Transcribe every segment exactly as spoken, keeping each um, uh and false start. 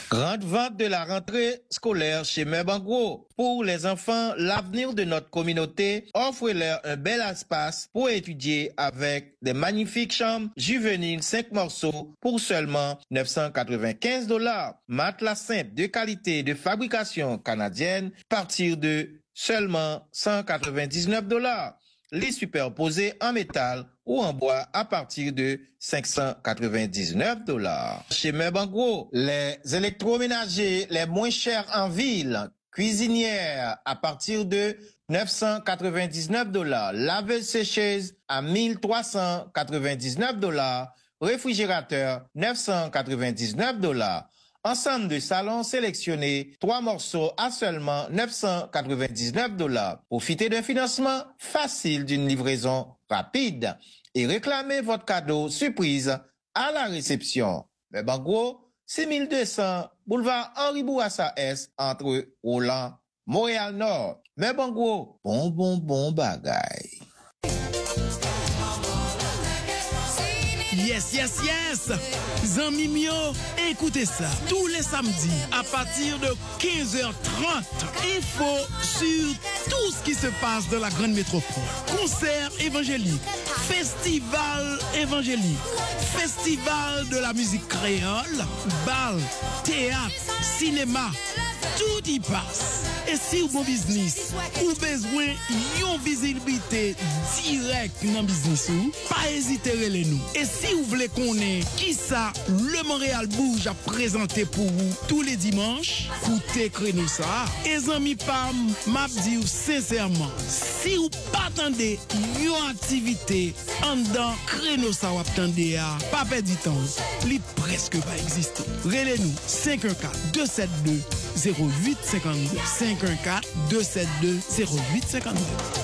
Grande vente de la rentrée scolaire chez Meubles en Gros. Pour les enfants, l'avenir de notre communauté offre-leur un bel espace pour étudier avec des magnifiques chambres juvéniles cinq morceaux pour seulement neuf cent quatre-vingt-quinze dollars. Matelas simple de qualité de fabrication canadienne à partir de seulement cent quatre-vingt-dix-neuf dollars. Les superposés en métal ou en bois à partir de cinq cent quatre-vingt-dix-neuf dollars. Chez Meubles en Gros, les électroménagers les moins chers en ville, cuisinière à partir de neuf cent quatre-vingt-dix-neuf dollars, laveuse sécheuse à mille trois cent quatre-vingt-dix-neuf dollars, réfrigérateur neuf cent quatre-vingt-dix-neuf dollars. Ensemble de salons sélectionnés, trois morceaux à seulement neuf cent quatre-vingt-dix-neuf dollars. Profitez d'un financement facile d'une livraison rapide et réclamez votre cadeau surprise à la réception. Mais en gros, six mille deux cents boulevard Henri Bourassa S entre Roland, Montréal-Nord. Mais en gros, bon, bon, bon bagay. Yes, yes, yes! Zanmi mio, écoutez ça. Tous les samedis, à partir de quinze heures trente, info sur tout ce qui se passe dans la grande métropole. Concert évangélique, festival évangélique, festival de la musique créole, bal, théâtre, cinéma, tout y passe. Et si vous bon business, ou besoin yon visibilité directe dans business ou, pas hésiter à nous. Et si vous voulez connaître qui ça, le Montréal Bouge a présenté pour vous tous les dimanches, écoutez créneau ça. Et amis Pam, m'a dit sincèrement, si vous pas attendez yon activité en dedans créneau ça ou attendez à, pas perdre du temps, li presque pas exister. Relez-nous cinq un quatre deux sept deux zéro huit cinq deux cinq un quatre deux sept deux zéro huit cinq deux.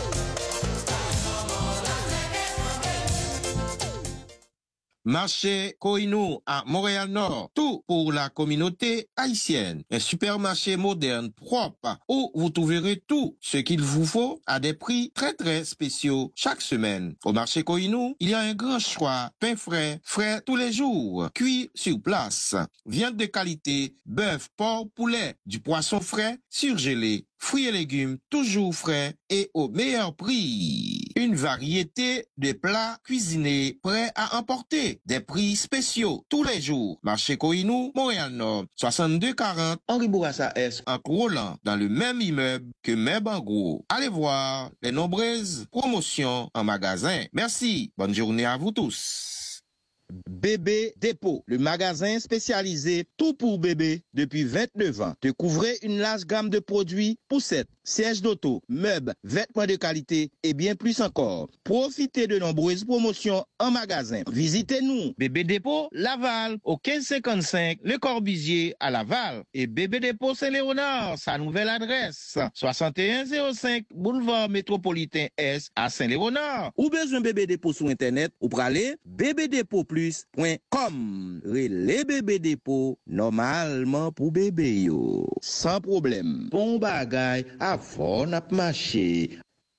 Marché Koinou à Montréal-Nord, tout pour la communauté haïtienne. Un supermarché moderne, propre, où vous trouverez tout ce qu'il vous faut à des prix très très spéciaux chaque semaine. Au marché Koinou, il y a un grand choix, pain frais, frais tous les jours, cuit sur place, viande de qualité, bœuf, porc, poulet, du poisson frais, surgelé, fruits et légumes toujours frais et au meilleur prix. Une variété de plats cuisinés prêts à emporter. Des prix spéciaux tous les jours. Marché Koinou, Montréal-Nord, soixante-deux quarante, Henri Bourassa S, entre Roland, dans le même immeuble que Meubles en Gros. Allez voir les nombreuses promotions en magasin. Merci. Bonne journée à vous tous. Bébé Dépôt, le magasin spécialisé tout pour bébé depuis vingt-neuf ans. Découvrez une large gamme de produits, poussettes, sièges d'auto, meubles, vêtements de qualité et bien plus encore. Profitez de nombreuses promotions en magasin. Visitez-nous. Bébé Dépôt, Laval, au quinze cinquante-cinq, Le Corbusier à Laval. Et Bébé Dépôt Saint-Léonard, sa nouvelle adresse, soixante et un zéro cinq, boulevard Métropolitain Est à Saint-Léonard. Ou besoin Bébé Dépôt sur Internet, ou praler bébé dépôt plus point com. Relais Bébé Dépôt, normalement pour bébé yo. Sans problème. Bon bagay, à fond n'a marché.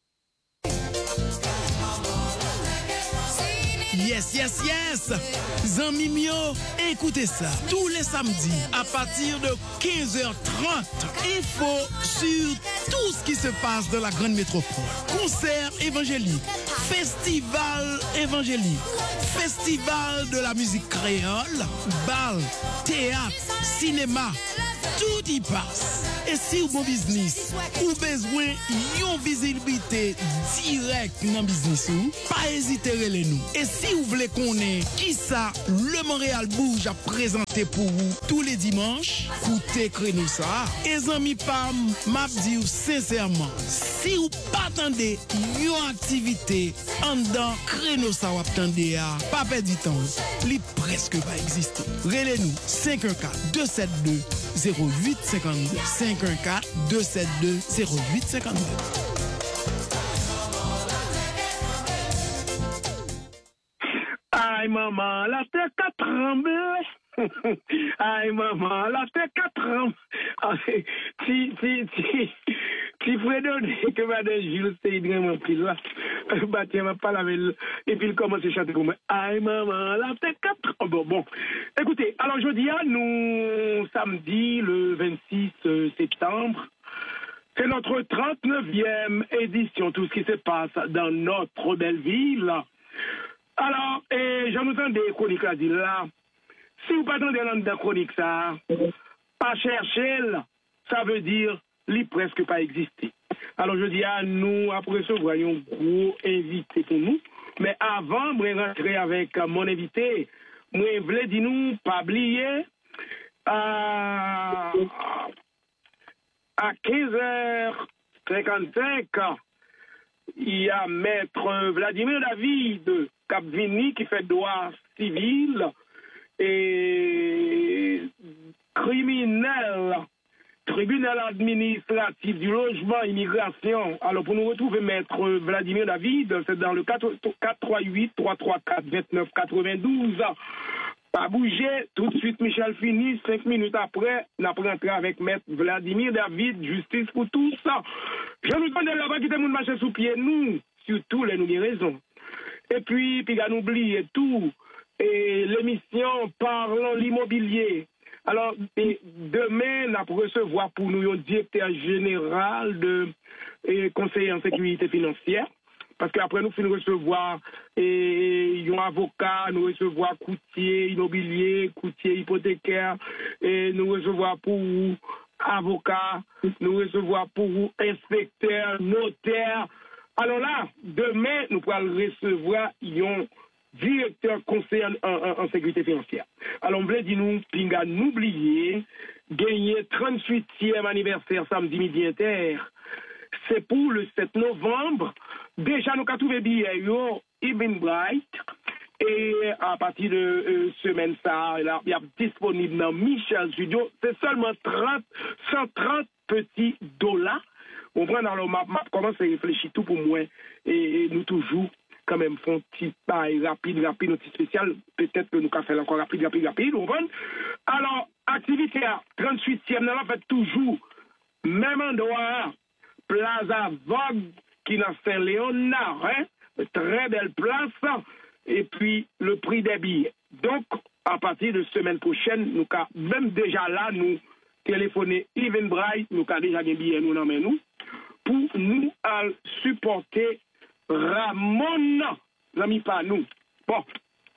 Yes, yes, yes! Zanmi mio, écoutez ça. Tous les samedis, à partir de quinze heures trente, info sur tout ce qui se passe dans la grande métropole. Concert évangélique, festival évangélique, festival de la musique créole, bal, théâtre, cinéma, tout y passe. Et si vous bon business, ou besoin yon visibilité directe dans business ou, pas hésiter à nous. Et si vous voulez connaître qui ça, le Montréal Bouge a présenté pour vous tous les dimanches, écoutez créneau ça. Et amis Pam, m'a dit sincèrement, si vous pas attendez yon activité en dedans créneau ça ou attendez à, pas perdre du temps, li presque pas exister. Relez-nous cinq un quatre deux sept deux zéro huit cinq deux cinq un quatre deux sept deux zéro huit cinq deux. Aïe maman, la tête a tremblé. Aïe maman, la tête a tremblé. Si, si, si. Si vous donner que madame Jules c'est vraiment pris là, bah tiens, m'a pas laver et puis il commence à chanter pour moi. Aïe maman, là c'est quatre. Bon bon. Écoutez, alors je dis à nous samedi le vingt-six septembre. C'est notre trente-neuvième édition, tout ce qui se passe dans notre belle ville. Alors, et j'en entends des chroniques à dire là. Si vous pas attendez dans la chronique ça, pas chercher, ça veut dire li presque pas exister. Alors je dis à nous, après ça, voyons gros invité pour nous. Mais avant, je vais rentrer avec mon invité. Moi, je voulais dire nous, pas oublier, à, à quinze heures cinquante-cinq, il y a maître Vladimir David Capvini qui fait droit civil et criminel. Tribunal administratif du logement immigration. Alors pour nous retrouver maître Vladimir David, c'est dans le quatre trois huit trois trois quatre vingt-neuf quatre-vingt-douze. Pas bouger, tout de suite Michel finit, cinq minutes après, on a rentré avec maître Vladimir David, justice pour tout ça. Je nous donne là-bas qui monde marcher sous pied, nous, surtout les nous raisons. Et puis, puis on oublie tout, et l'émission Parlons l'immobilier. Alors, et demain, on a pour recevoir pour nous un directeur général de et conseiller en sécurité financière. Parce qu'après, nous finissons recevoir et, un avocat, nous recevoir courtier immobilier, courtier hypothécaire, et nous recevoir pour avocat, nous recevoir pour inspecteur, notaire. Alors là, demain, nous pourrons recevoir un directeur conseiller en, en, en sécurité financière. Alors, on voulait dire nous, pinga, n'oubliez, gagner trente-huitième anniversaire samedi midi inter. C'est pour le sept novembre. Déjà, nous avons trouvé billet, Ibn Bright. Et à partir de euh, semaine, ça, il y a disponible dans Michel Studio. C'est seulement trente, cent trente petits dollars. On prend dans le map, map commence à réfléchir tout pour moi. Et, et nous toujours, quand même, font petit bail rapide, rapide, un petit spécial. Peut-être que nous avons fait encore rapide, rapide, rapide. On prend. Alors, activité à trente-huitième, nous avons fait toujours, même endroit, Plaza Vogue, qui n'a fait Léonard, hein? Très belle place. Et puis, le prix des billets. Donc, à partir de semaine prochaine, nous avons même déjà là, nous téléphoner Even Bright, nous avons déjà des billets, nous n'en nous, pour nous à supporter Ramon, l'ami pas nous. Bon.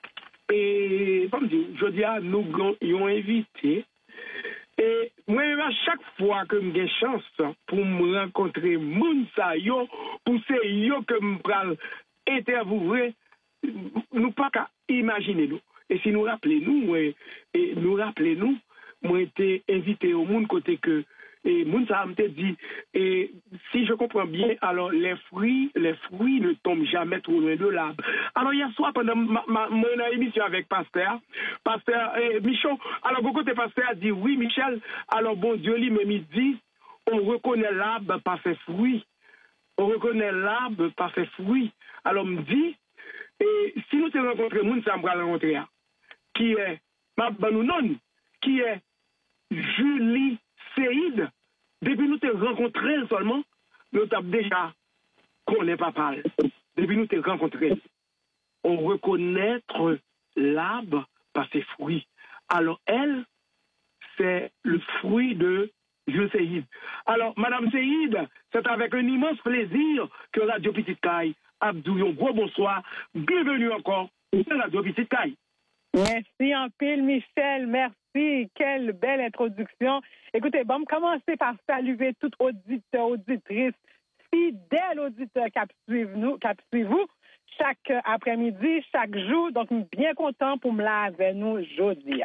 Et, comme je dis, je dis à nous, ils ont invité. Et moi, à chaque fois que j'ai une chance pour me rencontrer Mounsa, yo, pour c'est yo que je prends interviewer, nous pas qu'à imaginer nous. Et si nous rappelons nous, et, et nous rappelons nous, moi été invité au monde côté que et Mounsa m'a dit et si je comprends bien, alors les fruits, les fruits ne tombent jamais trop loin de l'arbre. Alors hier soir pendant ma, ma, mon émission avec Pasteur, Pasteur eh, Michon, alors beaucoup de Pasteur a dit oui Michel, alors bon Dieu lui me dit on reconnaît l'arbre par ses fruits. On reconnaît l'arbre par ses fruits. Alors me dit et si nous te rencontrons Mounsa m'a rencontré qui est ma non qui est Julie Seïd, depuis nous te rencontrés seulement, nous t'avons déjà connaît pas mal. Depuis nous te rencontrés, on reconnaît l'arbre par ses fruits. Alors elle, c'est le fruit de Jules Seïd. Alors, Madame Seïd, c'est avec un immense plaisir que Radio Petite Caille, Abdou, gros bonsoir, bienvenue encore sur Radio Petite Caille. Merci en pile, Michel. Merci. Quelle belle introduction. Écoutez, bon, commencer par saluer tout auditeur, auditrice, fidèle auditeur qui suivent nous, qui suivent vous chaque après-midi, chaque jour. Donc, bien content pour me laver avec nous aujourd'hui.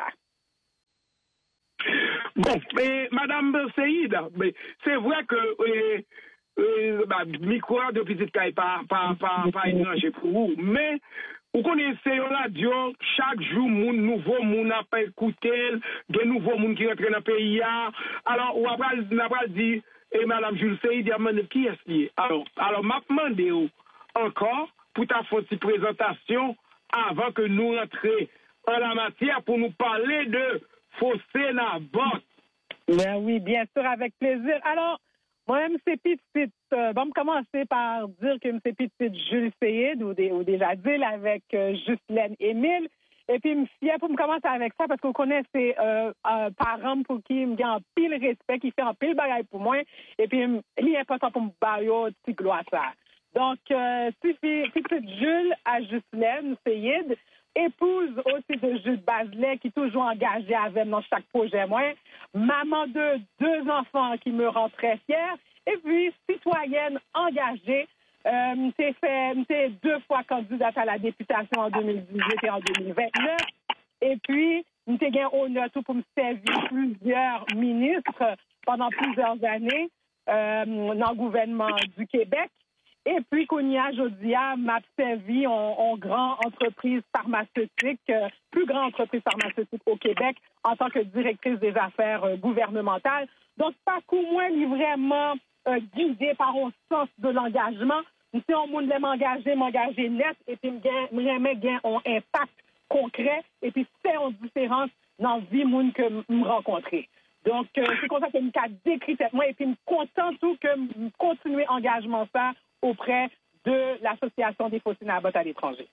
Bon, mais Madame Seïd, c'est vrai que euh, euh, bah, micro de petite caille pas pas pas pas étranger pour vous, mais vous connaissez la radio, chaque jour, moun nouveau moun a pas écouté, des nouveaux moun qui rentrent dans le pays. Alors, on va pas dire, et Madame Jules Seïd, qui est-ce qui est? Alors, alors, m'a demandé encore pour ta faute présentation avant que nous rentrions en la matière pour nous parler de Fossé la botte. Ben oui, bien sûr, avec plaisir. Alors, Moi-même, c'est petite. Euh, bon, commencer par dire que c'est petite Jules Seyid, ou, des, ou déjà dit, avec euh, Justine Émile. Et puis, me fier pour me commencer avec ça, parce qu'on connaît ces euh, euh, parents pour qui me gagne un pile respect, qui fait un pile bagaille pour moi. Et puis, il est important pour me barrer petit gloire ça. Donc, euh, suffit, petite Jules à Justine Seyid, épouse aussi de Jules Bazelet, qui est toujours engagée avec dans chaque projet. Moi, maman de deux enfants qui me rend très fière. Et puis, citoyenne engagée. Euh, j'ai fait, j'ai deux fois candidate à la députation en deux mille dix-huit et en deux mille vingt-neuf. Et puis, j'ai gagné honneur tout pour me servir plusieurs ministres pendant plusieurs années euh, dans le gouvernement du Québec. Et puis, qu'on y a, Jodia, m'a servi en, en grande entreprise pharmaceutique, euh, plus grande entreprise pharmaceutique au Québec, en tant que directrice des affaires euh, gouvernementales. Donc, pas qu'au moins, ni vraiment euh, guidée par un sens de l'engagement. Si on voulait m'engager, m'engager net, et puis me gain un impact concret, et puis faire une différence dans la vie monde que me rencontrer. Donc, euh, c'est comme ça que je décrit moi, et puis me content tout que me continuer engagement ça auprès de l'Association des faux synagogues à l'étranger.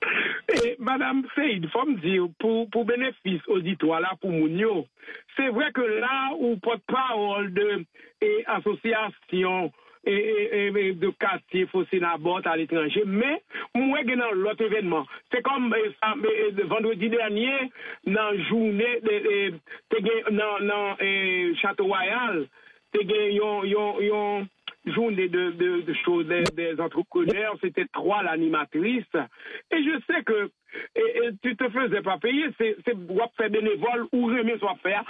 Et Madame Seyid, il faut me dire, pour, pour bénéfice auditoire là, pour Mounio, c'est vrai que là où porte-parole de et association et, et, et de quartier faux synagogues à l'étranger, mais moi, dans l'autre événement, c'est comme euh, ça, euh, vendredi dernier, dans la journée, de, de, dans, dans euh, Château Royal, il y a journée de, de, de choses des, des entrepreneurs, c'était trois l'animatrice. Et je sais que et, et, tu te faisais pas payer, c'est faire bénévole ou remis soit faire.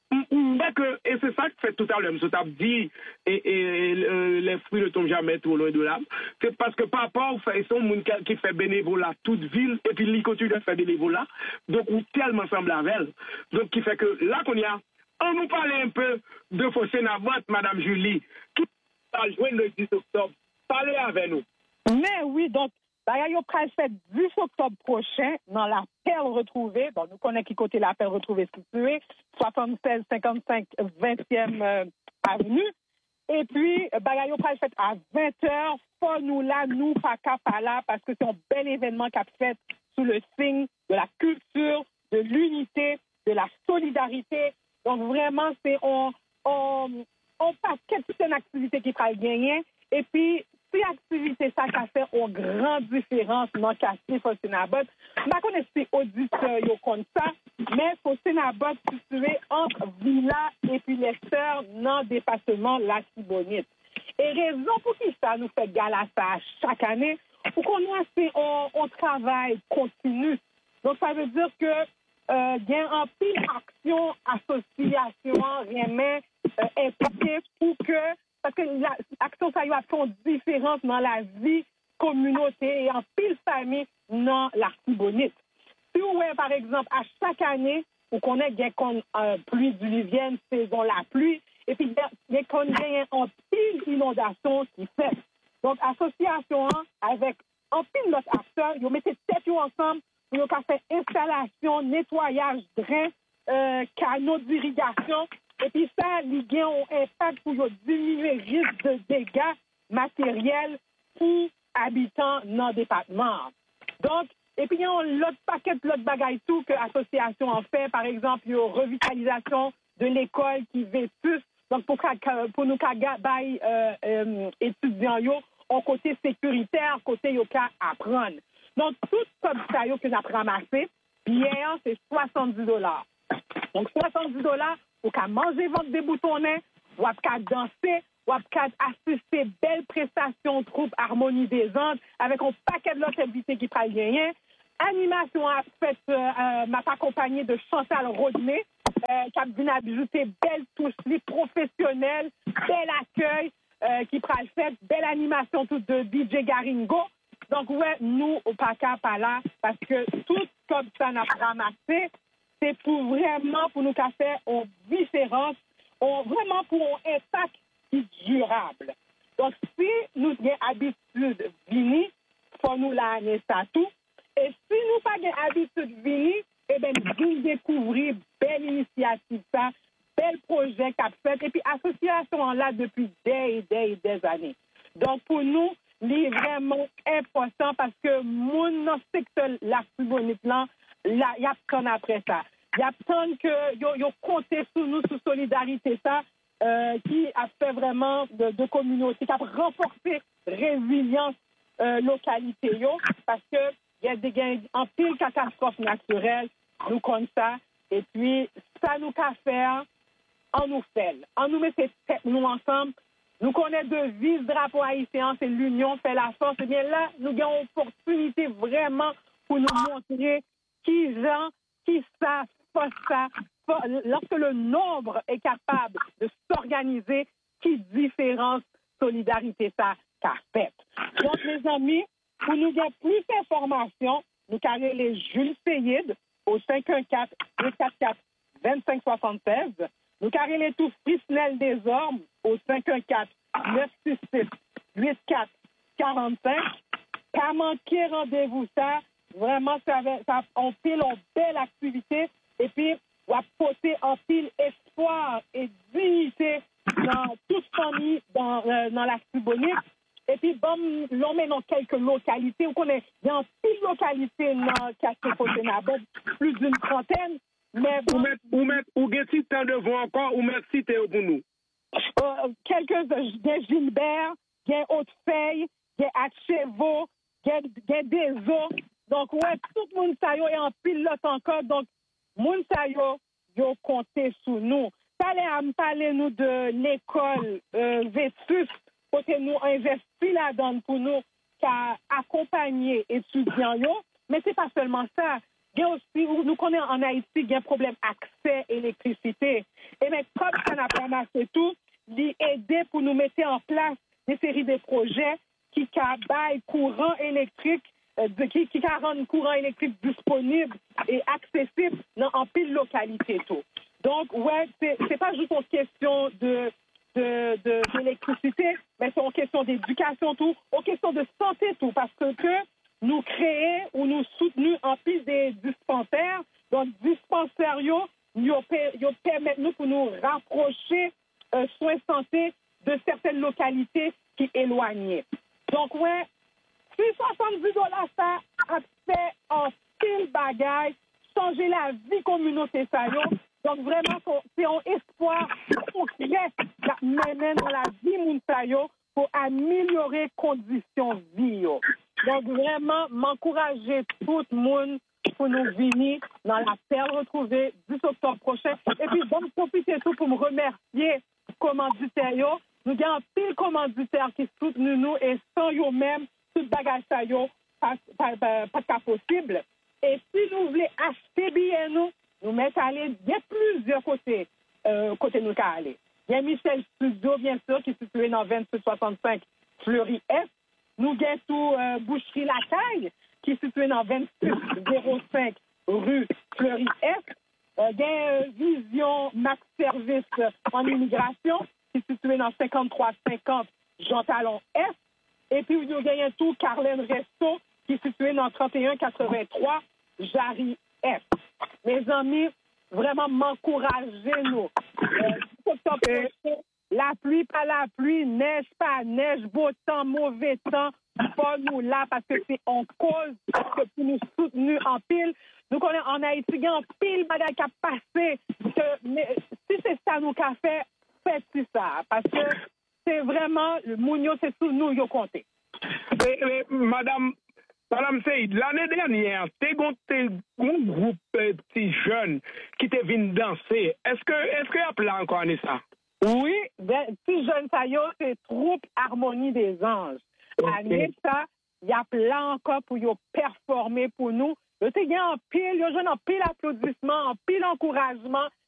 Que, et c'est ça que fait tout à l'heure, je t'ai dit, et, et, et les fruits ne tombent jamais trop loin de l'âme. C'est parce que papa, ils sont monde qui fait bénévolat toute ville, et puis ils continuent de faire bénévolat. Donc, on tellement semble avec elle. Donc, qui fait que là qu'on y a, on nous parle un peu de Fossé Navot, Madame Julie, qui va jouer le dix octobre. Parlez avec nous. Mais oui, donc, il y a fait dix octobre prochain dans la Perle retrouvée. Donc, nous connaissons qui côté la Perle retrouvée située, soixante-seize cinquante-cinq vingtième euh, avenue. Et puis, il y a fait à vingt heures. Faut nous là, nous, pas cap là, parce que c'est un bel événement qui a fait sous le signe de la culture, de l'unité, de la solidarité. Donc, vraiment, c'est on, on, on paquet toutes les activités qui pourraient gagner. Et puis, si activité ça qui a fait une grande différence dans le quartier Fossénabot, je ne connais pas si auditeurs comme ça, mais Fossénabot situé entre Villa et puis les Sœurs dans le département La Tibonite. Et raison pour qui ça nous fait gala ça chaque année, pour qu'on ait un, un travail continu. Donc, ça veut dire que euh, il y a un pile action, association, rien euh, impliquée pour que, parce que l'action, ça y a fait une différence dans la vie communauté et en pile famille dans l'Artibonite. Si vous voyez, par exemple, à chaque année, vous connaissez qu'on euh, pluie diluvienne, saison la pluie, et puis il y a qu'on gagne en pile inondation qui fait. Donc, association hein, avec en pile notre acteur, ils mettent tête ensemble pour qu'ils fassent installation, nettoyage, drain, euh, canaux d'irrigation. Et puis ça, il y a un impact pour diminuer le risque de dégâts matériels pour habitants dans le département. Donc, et puis il y a l'autre paquet, l'autre bagaille tout que l'association en fait. Par exemple, il y a une revitalisation de l'école qui vétus. Donc, pour, pour nous bailler euh, euh, étudiants, au côté sécuritaire, côté yo ka apprendre. Donc, tout comme ça que j'ai ramassé, bien, c'est soixante-dix dollars. Donc, soixante-dix dollars, ou qu'à manger vendre des boutonnets, ou qu'à danser, ou qu'à assister belles prestations troupe Harmonie des Andes, avec un paquet de l'autre activités qui prennent gagner. Animation a fait, euh, euh, m'a accompagné de Chantal Rodney, euh, qui a bien ajouté belle touche, professionnelle, bel accueil, euh, qui prend fait, belle animation toute de D J Garingo. Donc, ouais, nous, au P A C A, pas là, parce que tout comme ça n'a pas ramassé, c'est pour vraiment, pour nous faire une différence, on, vraiment pour un impact qui est durable. Donc, si nous avons habitude de venir, il faut nous l'année ça tout. Et si nous n'avons pas habitude de venir, eh bien, nous découvrir belle initiative, ça, bel projet qu'a fait, et puis l'association là depuis des et des et des années. Donc, pour nous, c'est vraiment important parce que mon secteur, la Tibonite, là, il y a besoin après ça. Il y a besoin que yo, yo compter sur nous, sur solidarité, ça, euh, qui a fait vraiment de, de communauté, qui a renforcé résilience euh, localité, yo, parce que il y a des gains en pile catastrophes naturelles, nous comme ça, et puis ça nous qu'a faire, on nous fait, on nous met ces têtes nous ensemble. Nous connaissons de vice drapeau haïtien, c'est l'union fait la force. Et bien là, nous avons une opportunité vraiment pour nous montrer qui gens, qui savent pas ça. Lorsque le nombre est capable de s'organiser, qui différence solidarité ça qu'a fait. Donc les amis, pour nous avoir plus d'informations, nous carrons les Jules Seyid au cinq un quatre, deux quatre quatre, deux cinq sept six. Nous carrons les tout Frisnel des Ormes au cinq un quatre, neuf six six, huit quatre quatre cinq. Pas manquer rendez-vous ça. Vraiment, ça, ça on pile en belle activité. Et puis, on va porter en pile espoir et dignité dans toute famille dans, euh, dans la Tibonite. Et puis, bon, l'on met dans quelques localités. On connaît, il y a pile localités dans Castel-Côté-Nabon, plus d'une trentaine. Mais bon, ou mettre ou mettre temps devant encore ou mettre cité pour nous. Euh, quelques des Gilbert, des Haute-Feuille, des Achevaux, des des eaux. Donc ouais, tout le monde ça est en pilote encore. Donc moun ça yo yo compter sur nous. Parlez à me parler nous de l'école euh, Vétus, côté nous investi là-dedans pour nous qu'à accompagner étudiants yo, mais c'est pas seulement ça. Il y a aussi, nous connaissons en Haïti, il y a un problème d'accès à l'électricité. Et bien, comme ça n'a pas marché tout, il aider pour nous mettre en place des séries de projets qui baillent courant électrique, euh, qui, qui rendent courant électrique disponible et accessible dans en pile localité tout. Donc, ouais, c'est, c'est pas juste une question de, de, de, d'électricité, mais c'est une question d'éducation tout, une question de santé tout, parce que, que nous créer ou nous soutenir en plus des dispensaires. Donc, dispensaires, nous permettent nous pour nous rapprocher euh, soins santé de certaines localités qui éloignées. Donc, ouais, si soixante-dix dollars ça a fait en pile bagaille, changer la vie communauté ça, yo. Donc, vraiment, c'est un espoir concret mener dans la vie mounsayo pour améliorer les conditions de vie. Yo. Donc, vraiment, m'encourager tout le monde pour nous venir dans la Perle retrouvée dix octobre prochain. Et puis, bon, profiter tout pour me remercier commanditaires. Nous avons pile commanditaires qui soutiennent nous et sans eux-mêmes, tout bagage ça yo, pas, pas, pas, pas possible. Et si nous voulons acheter bien nous, nous mettons à aller, il y a plusieurs côtés, euh, côté nous qu'à aller. Il y a Michel Studio, bien sûr, qui est situé dans vingt-six soixante-cinq Fleury-Est. Nous avons tout euh, Boucherie La Caille, qui est situé dans vingt-six zéro cinq rue Fleury-Est. Euh, il y a euh, Vision Max Service en immigration, qui est situé dans cinquante-trois cinquante Jean Talon Est. Et puis, nous avons tout Carlène Resto, qui est situé dans trente et un quatre-vingt-trois Jarry Est. Mes amis, vraiment m'encouragez-nous. Euh, la pluie, pas la pluie, neige, pas neige, beau temps, mauvais temps, pas nous là parce que c'est en cause que pour nous soutenir en pile. Nous connaissons en Haïti, en pile, madame, qui a passé. Que, mais, si c'est ça nous qu'a fait, faites ça. Parce que c'est vraiment, le mounio, c'est sous nous, yo compté. Et, et, madame, Madame Seyid, l'année dernière, tu as un groupe de petits jeunes qui te viennent danser. Est-ce que est-ce qu'il y a plein encore de ça? Oui, petits jeunes, ça y est, c'est troupe Harmonie des Anges. L'année, ça, il y a plein encore pour y performer pour nous. Il y a en pile, il y a en pile applaudissements, en pile encouragement.